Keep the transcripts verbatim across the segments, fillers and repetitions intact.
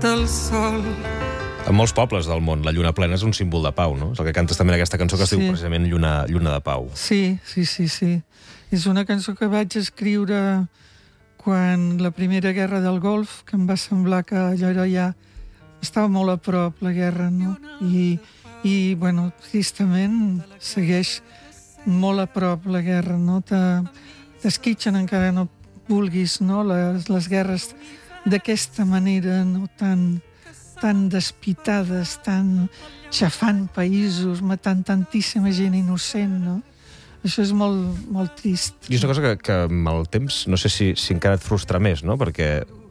del sol. En molts pobles del món, la lluna plena és un símbol de pau, no? És el que cantes també en aquesta cançó que es Sí. diu precisament Lluna, lluna de Pau. Sí, sí, sí, sí. És una cançó que vaig escriure quan la Primera Guerra del Golf, que em va semblar que allò era ja... Estava molt a prop, la guerra, no? I, i bueno, tristament segueix molt a prop la guerra, no? T'esquitxen encara no vulguis, no? Les, les guerres d'aquesta manera, no? Tan... tan despitades, tan xafant països, matant tantíssima gent innocent, no? Això és molt, molt trist. I és una cosa que, que amb el temps, no sé si, si encara et frustra més, no? Perquè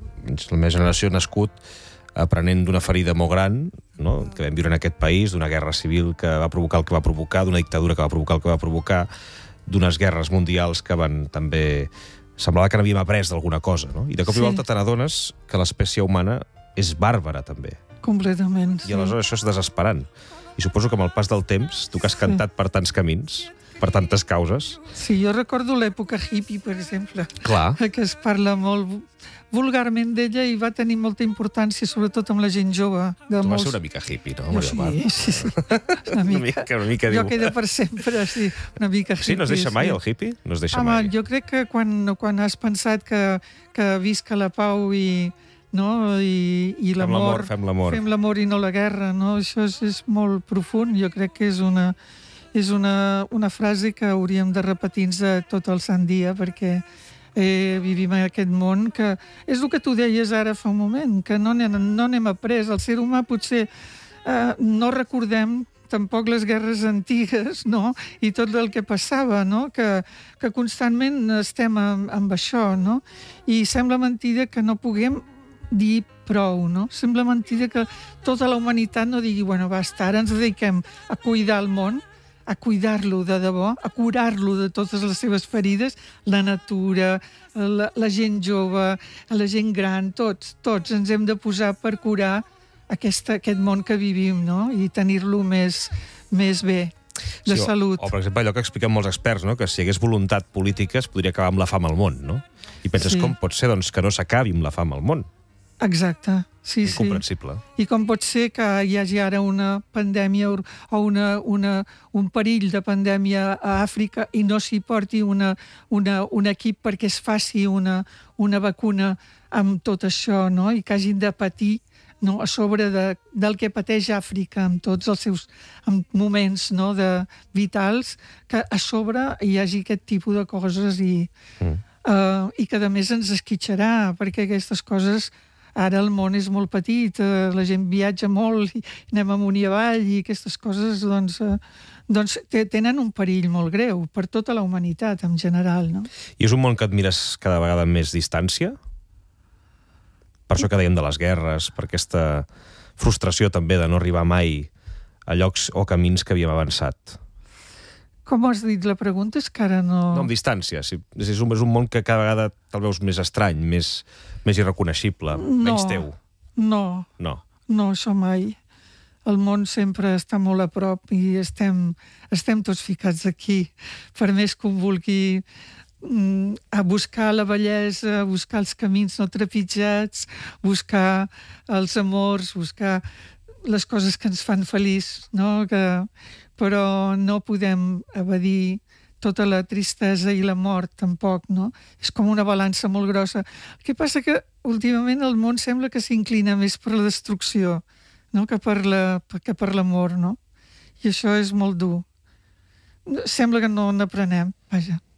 la meva generació ha nascut aprenent d'una ferida molt gran, no? Que vam viure en aquest país, d'una guerra civil que va provocar el que va provocar, d'una dictadura que va provocar el que va provocar, d'unes guerres mundials que van també... Semblava que n'havíem après d'alguna cosa, no? I de cop i Sí. volta te n'adones que l'espècie humana és bàrbara, també. Completament, I sí. aleshores això és desesperant. I suposo que amb el pas del temps, tu que has cantat per tants camins, per tantes causes... Sí, jo recordo l'època hippie, per exemple, Clar. que es parla molt vulgarment d'ella i va tenir molta importància, sobretot amb la gent jove. De Tu vas molts... ser una mica hippie, no? Jo Maria Mar? sí, sí, sí. Una Una mica. mica, una mica Jo diu... queda per sempre, sí. Una mica hippie. Sí, no es deixa mai sí. el hippie? No es deixa Home, mai. jo crec que quan, quan has pensat que, que visca la pau i, no, i, i Fem l'amor, l'amor... fem l'amor. Fem l'amor i no la guerra, no? Això és, és molt profund. Jo crec que és una, és una, una frase que hauríem de repetir-nos tot el sant dia, perquè eh, vivim en aquest món que... És el que tu deies ara fa un moment, que no n'hem no n'hem après. El ser humà potser eh, no recordem tampoc les guerres antigues, no? I tot el que passava, no? Que, que constantment estem amb, amb això, no? I sembla mentida que no puguem dir prou, no? Sembla mentida que tota la humanitat no digui, bueno, basta, ara ens dediquem a cuidar el món, a cuidar-lo de debò, a curar-lo de totes les seves ferides, la natura, la, la gent jove, la gent gran, tots, tots ens hem de posar per curar aquesta, aquest món que vivim, no? I tenir-lo més, més bé, de Sí, o- salut. O, per exemple, allò que expliquen molts experts, no? Que si hi hagués voluntat política es podria acabar amb la fam al món, no? I penses, Sí. com pot ser, doncs, que no s'acabi amb la fam al món? Exacte, sí, sí. Incomprensible. I com pot ser que hi hagi ara una pandèmia o una, una, un perill de pandèmia a Àfrica i no s'hi porti una, una, un equip perquè es faci una, una vacuna amb tot això, no? I que hagin de patir, no? A sobre de, del que pateix Àfrica amb tots els seus amb moments, no? De vitals, que a sobre hi hagi aquest tipus de coses i, Mm. uh, i que a més ens esquitxarà, perquè aquestes coses... Ara el món és molt petit, eh, la gent viatja molt, i anem amunt i avall, i aquestes coses doncs, eh, doncs tenen un perill molt greu per tota la humanitat en general, no? I és un món que admires cada vegada amb més distància? Per això que dèiem de les guerres, per aquesta frustració també de no arribar mai a llocs o camins que havíem avançat. Com has dit la pregunta? És que ara no... No, amb distància. Sí. És, un, és un món que cada vegada te'l veus més estrany, més, més irreconeixible, menys teu. No, No. no, això mai. El món sempre està molt a prop i estem, estem tots ficats aquí. Per més que un vulgui mm, a buscar la bellesa, a buscar els camins no trepitjats, buscar els amors, buscar les coses que ens fan feliç, no? Que, però no podem evadir tota la tristesa i la mort, tampoc, no? És com una balança molt grossa. El que passa que últimament el món sembla que s'inclina més per la destrucció, no? que per la, que per l'amor, no? I això és molt dur. Sembla que no n'aprenem, vaja.